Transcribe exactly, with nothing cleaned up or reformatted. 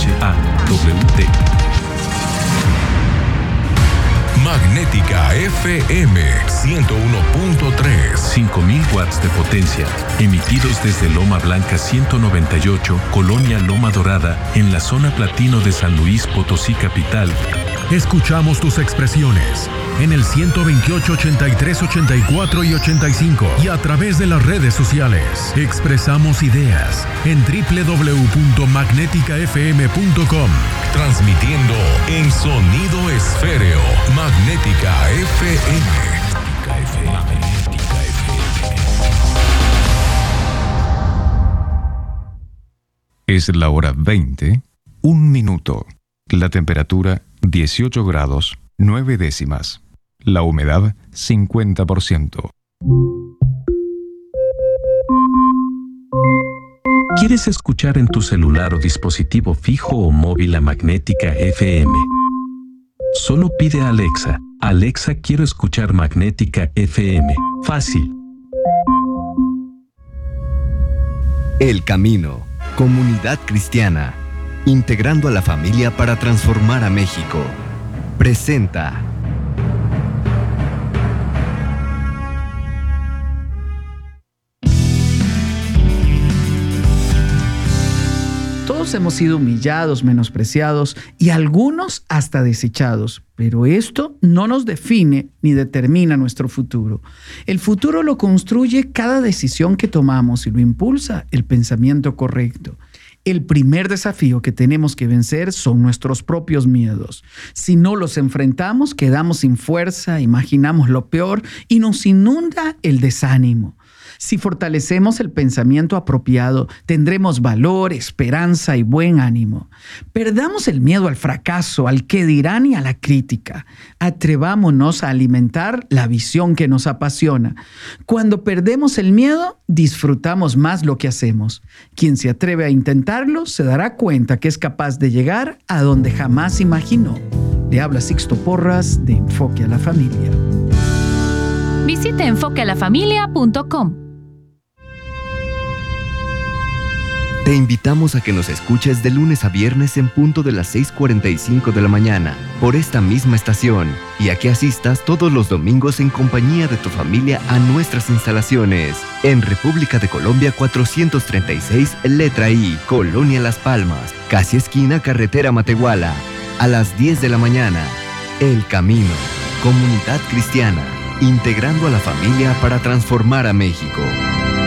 H A W T. Magnética F M ciento uno punto tres. cinco mil watts de potencia, emitidos desde Loma Blanca ciento noventa y ocho, Colonia Loma Dorada, en la zona platino de San Luis Potosí capital. Escuchamos tus expresiones en el ciento veintiocho, ochenta y tres, ochenta y cuatro y ochenta y cinco y a través de las redes sociales. Expresamos ideas en doble u doble u doble u punto magnética f m punto com. Transmitiendo en sonido esféreo. Magnética F M. Magnética F M. Es la hora veinte, un minuto. La temperatura dieciocho grados, nueve décimas. La humedad cincuenta por ciento. ¿Quieres escuchar en tu celular o dispositivo fijo o móvil a Magnética F M? Solo pide a Alexa: Alexa, quiero escuchar Magnética F M. Fácil. El Camino, comunidad cristiana, integrando a la familia para transformar a México. Presenta. Todos hemos sido humillados, menospreciados y algunos hasta desechados, pero esto no nos define ni determina nuestro futuro. El futuro lo construye cada decisión que tomamos y lo impulsa el pensamiento correcto. El primer desafío que tenemos que vencer son nuestros propios miedos. Si no los enfrentamos, quedamos sin fuerza, imaginamos lo peor y nos inunda el desánimo. Si fortalecemos el pensamiento apropiado, tendremos valor, esperanza y buen ánimo. Perdamos el miedo al fracaso, al qué dirán y a la crítica. Atrevámonos a alimentar la visión que nos apasiona. Cuando perdemos el miedo, disfrutamos más lo que hacemos. Quien se atreve a intentarlo se dará cuenta que es capaz de llegar a donde jamás imaginó. Le habla Sixto Porras de Enfoque a la Familia. Visite enfoque a la familia punto com. Te invitamos a que nos escuches de lunes a viernes en punto de las seis cuarenta y cinco de la mañana por esta misma estación y a que asistas todos los domingos en compañía de tu familia a nuestras instalaciones en República de Colombia cuatrocientos treinta y seis, letra I, Colonia Las Palmas, casi esquina Carretera Matehuala, a las diez de la mañana. El Camino, comunidad cristiana, integrando a la familia para transformar a México.